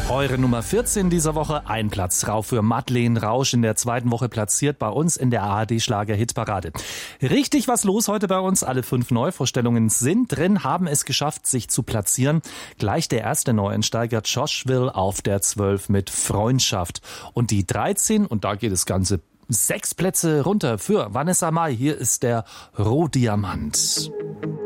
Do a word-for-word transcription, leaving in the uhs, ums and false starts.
Eure Nummer vierzehn dieser Woche, ein Platz rauf für Madeleine Rausch, in der zweiten Woche platziert bei uns in der A R D-Schlager-Hitparade. Richtig was los heute bei uns, alle fünf Neuvorstellungen sind drin, haben es geschafft, sich zu platzieren. Gleich der erste Neuensteiger, Josh Will, auf der zwölf mit Freundschaft. Und die dreizehn, und da geht das Ganze sechs Plätze runter für Vanessa Mai. Hier ist der Rohdiamant.